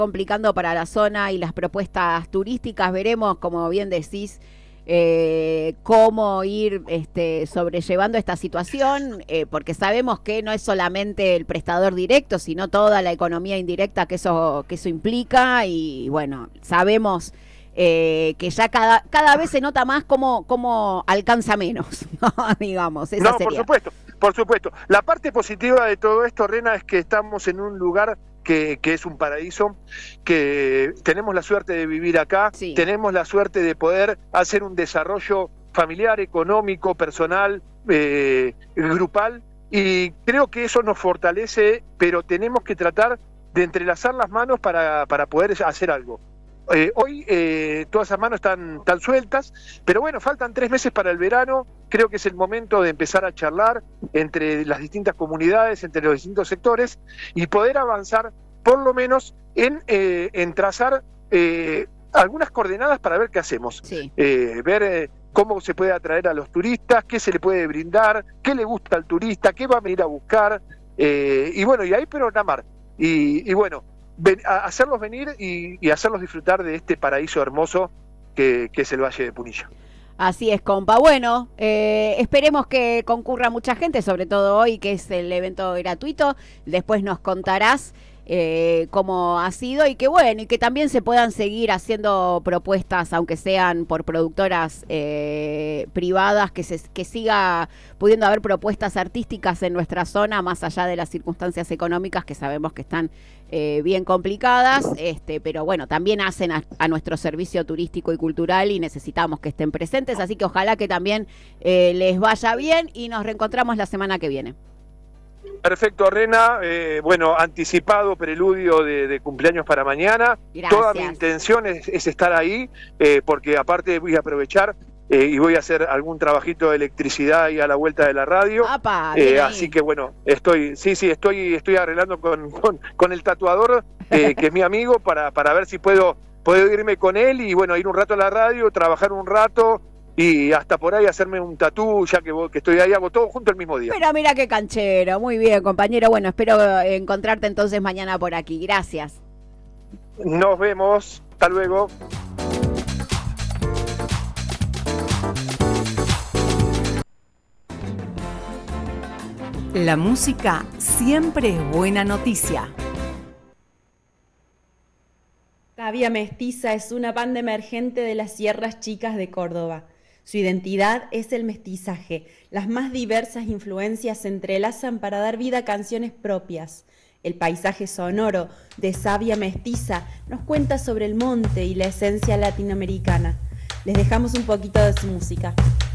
complicando para la zona y las propuestas turísticas. Veremos, como bien decís, cómo ir sobrellevando esta situación, porque sabemos que no es solamente el prestador directo, sino toda la economía indirecta que eso implica, y bueno, sabemos que ya cada vez se nota más cómo alcanza menos, ¿no? Digamos, esa No, sería. por supuesto. La parte positiva de todo esto, Rena, es que estamos en un lugar que es un paraíso, que tenemos la suerte de vivir acá, Sí. tenemos la suerte de poder hacer un desarrollo familiar, económico, personal, grupal, y creo que eso nos fortalece, pero tenemos que tratar de entrelazar las manos para poder hacer algo. Hoy todas esas manos están sueltas, pero bueno, faltan 3 meses para el verano. Creo que es el momento de empezar a charlar entre las distintas comunidades, entre los distintos sectores, y poder avanzar por lo menos en trazar algunas coordenadas para ver qué hacemos. Sí. Ver cómo se puede atraer a los turistas, qué se le puede brindar, qué le gusta al turista, qué va a venir a buscar, y bueno, y ahí programar. Y bueno, hacerlos venir y hacerlos disfrutar de este paraíso hermoso que es el Valle de Punilla. Así es, compa. Bueno, esperemos que concurra mucha gente, sobre todo hoy, que es el evento gratuito. Después nos contarás cómo ha sido, y que bueno, y que también se puedan seguir haciendo propuestas, aunque sean por productoras privadas, que siga pudiendo haber propuestas artísticas en nuestra zona, más allá de las circunstancias económicas que sabemos que están bien complicadas, pero bueno, también hacen a nuestro servicio turístico y cultural, y necesitamos que estén presentes, así que ojalá que también les vaya bien, y nos reencontramos la semana que viene. Perfecto, Rena. Bueno, anticipado preludio de cumpleaños para mañana. Gracias. Toda mi intención es estar ahí, porque aparte voy a aprovechar y voy a hacer algún trabajito de electricidad ahí a la vuelta de la radio. Apa, así que bueno, estoy arreglando con el tatuador, que es mi amigo, para ver si puedo irme con él y bueno, ir un rato a la radio, trabajar un rato, y hasta por ahí hacerme un tatú, ya que estoy ahí, hago todo junto el mismo día. Pero mira qué canchero. Muy bien, compañero. Bueno, espero encontrarte entonces mañana por aquí. Gracias. Nos vemos. Hasta luego. La música siempre es buena noticia. Savia Mestiza es una banda emergente de las Sierras Chicas de Córdoba. Su identidad es el mestizaje. Las más diversas influencias se entrelazan para dar vida a canciones propias. El paisaje sonoro de Savia Mestiza nos cuenta sobre el monte y la esencia latinoamericana. Les dejamos un poquito de su música.